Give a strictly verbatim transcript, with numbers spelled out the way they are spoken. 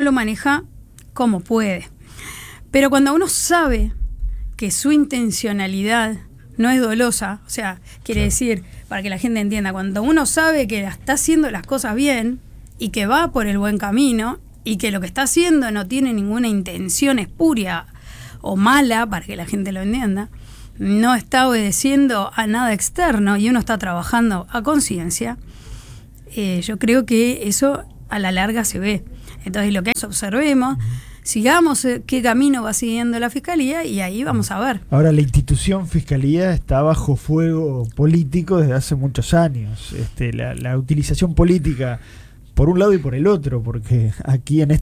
lo maneja como puede. Pero cuando uno sabe que su intencionalidad no es dolosa, o sea, quiere claro. decir, para que la gente entienda, cuando uno sabe que está haciendo las cosas bien y que va por el buen camino y que lo que está haciendo no tiene ninguna intención espuria o mala, para que la gente lo entienda, no está obedeciendo a nada externo y uno está trabajando a conciencia, eh, yo creo que eso a la larga se ve. Entonces lo que observemos, sigamos qué camino va siguiendo la Fiscalía y ahí vamos a ver. Ahora, la institución Fiscalía está bajo fuego político desde hace muchos años. Este, la, la utilización política por un lado y por el otro, porque aquí en este